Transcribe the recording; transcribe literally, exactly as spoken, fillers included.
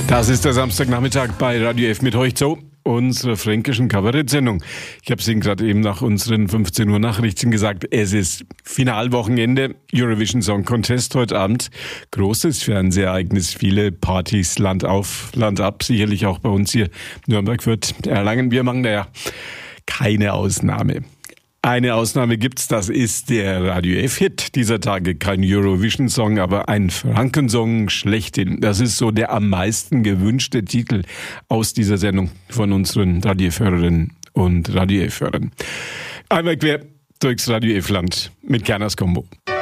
Das ist der Samstagnachmittag bei Radio F mit euch so, unsere fränkischen Kabarett-Sendung. Ich habe es Ihnen gerade eben nach unseren fünfzehn Uhr Nachrichten gesagt, es ist Finalwochenende, Eurovision Song Contest heute Abend. Großes Fernsehereignis, viele Partys, Land auf, Land ab, sicherlich auch bei uns hier Nürnberg, Fürth, Erlangen. Wir machen da ja keine Ausnahme. Eine Ausnahme gibt's, das ist der Radio F-Hit dieser Tage. Kein Eurovision-Song, aber ein Frankensong schlechthin. Das ist so der am meisten gewünschte Titel aus dieser Sendung von unseren Radio F-Hörerinnen und Radio F-Hörern. Einmal quer durchs Radio F-Land mit Kerners Combo.